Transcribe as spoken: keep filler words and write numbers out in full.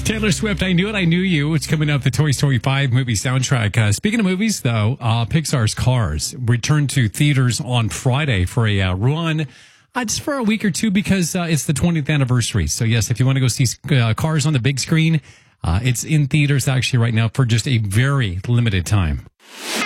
Taylor Swift, I Knew It, I Knew You. It's coming up, the Toy Story five movie soundtrack. Uh, speaking of movies, though, uh, Pixar's Cars returned to theaters on Friday for a uh, run. Uh, just for a week or two because uh, it's the twentieth anniversary. So, yes, if you want to go see uh, Cars on the big screen, uh, it's in theaters actually right now for just a very limited time.